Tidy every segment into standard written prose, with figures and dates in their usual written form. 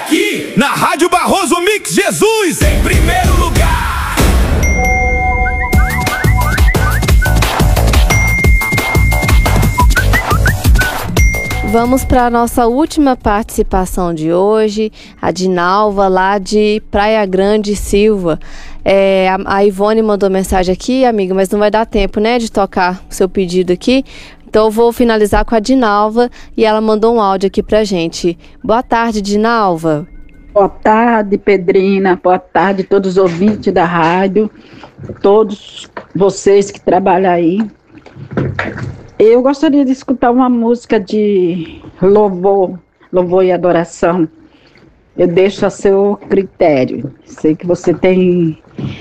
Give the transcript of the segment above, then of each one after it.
aqui, na Rádio Barroso Mix, Jesus em primeiro lugar. Vamos para a nossa última participação de hoje, a Dinalva, lá de Praia Grande, Silva. A Ivone mandou mensagem aqui, amiga, mas não vai dar tempo, né, de tocar o seu pedido aqui. Então eu vou finalizar com a Dinalva e ela mandou um áudio aqui pra gente. Boa tarde, Dinalva. Boa tarde, Pedrina. Boa tarde, todos os ouvintes da rádio, todos vocês que trabalham aí. Eu gostaria de escutar uma música de louvor e adoração. Eu deixo a seu critério. Sei que você tem...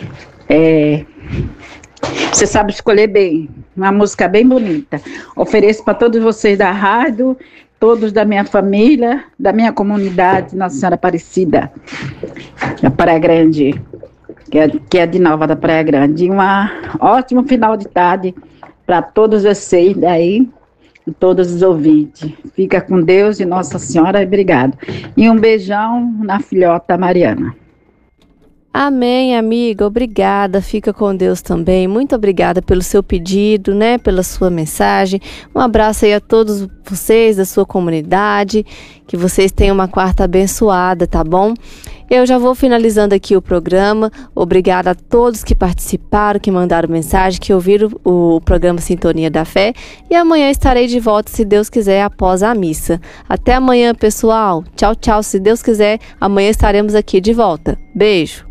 você sabe escolher bem. Uma música bem bonita. Ofereço para todos vocês da rádio, todos da minha família, da minha comunidade, Nossa Senhora Aparecida, da Praia Grande, que é a Dinalva da Praia Grande. Um ótimo final de tarde para todos vocês daí e todos os ouvintes. Fica com Deus e Nossa Senhora, e obrigado. E um beijão na filhota Mariana. Amém, amiga, obrigada, fica com Deus também, muito obrigada pelo seu pedido, né, pela sua mensagem, um abraço aí a todos vocês da sua comunidade, que vocês tenham uma quarta abençoada, tá bom? Eu já vou finalizando aqui o programa, obrigada a todos que participaram, que mandaram mensagem, que ouviram o programa Sintonia da Fé, e amanhã estarei de volta, se Deus quiser, após a missa. Até amanhã, pessoal, tchau, tchau, se Deus quiser, amanhã estaremos aqui de volta. Beijo!